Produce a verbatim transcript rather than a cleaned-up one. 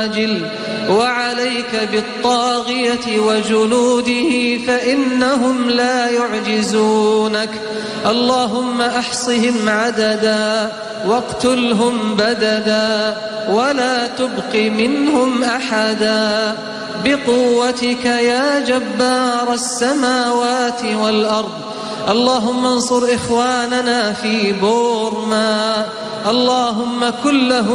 وعليك بالطاغية وجنوده فإنهم لا يعجزونك. اللهم أحصهم عددا واقتلهم بددا ولا تبق منهم أحدا بقوتك يا جبار السماوات والأرض. اللهم انصر إخواننا في بورما، اللهم كن لهم